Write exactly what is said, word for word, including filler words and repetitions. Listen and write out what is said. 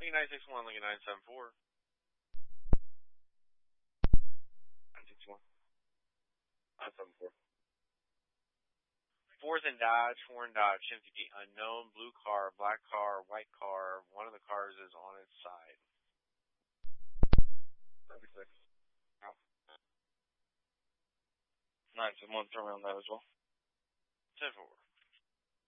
Lincoln nine six one, Lincoln nine seven four. nine six one. nine seven four. Fourth and Dodge, four and Dodge, empty gate unknown, blue car, black car, white car. One of the cars is on its side. thirty-six. Oh. nine seven one, throw around that as well. ten four.